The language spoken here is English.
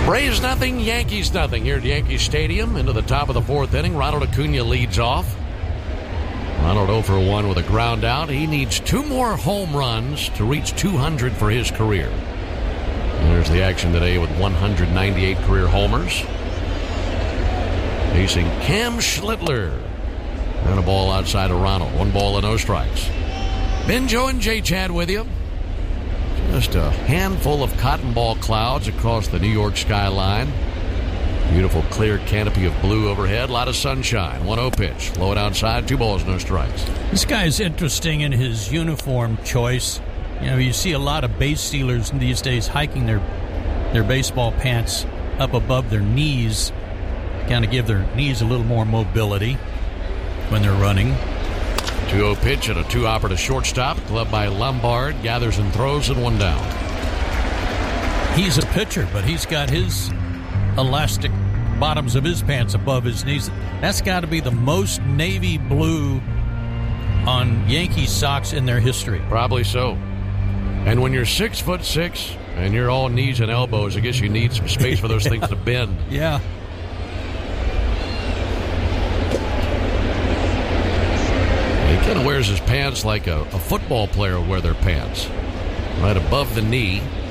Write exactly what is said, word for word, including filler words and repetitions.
Braves nothing, Yankees nothing here at Yankee Stadium. Into the top of the fourth inning, Ronald Acuna leads off. Ronald oh for one with a ground out. He needs two more home runs to reach two hundred for his career. And there's the action today with one hundred ninety-eight career homers. Facing Cam Schlittler. And a ball outside of Ronald. One ball and no strikes. Ben, Joe, and Jay Chad with you. Just a handful of cotton ball clouds across the New York skyline. Beautiful clear canopy of blue overhead. A lot of sunshine. one oh pitch. Low and outside. Two balls, no strikes. This guy's interesting in his uniform choice. You know, you see a lot of base stealers these days hiking their their baseball pants up above their knees, kind of give their knees a little more mobility when they're running. two oh pitch and a two-hopper to shortstop. Clubbed by Lombard. Gathers and throws and one down. He's a pitcher, but he's got his elastic bottoms of his pants above his knees. That's got to be the most navy blue on Yankees socks in their history. Probably so. And when you're six foot six and you're all knees and elbows, I guess you need some space for those yeah. things to bend. Yeah. He kind of wears his pants like a, a football player would wear their pants. Right above the knee.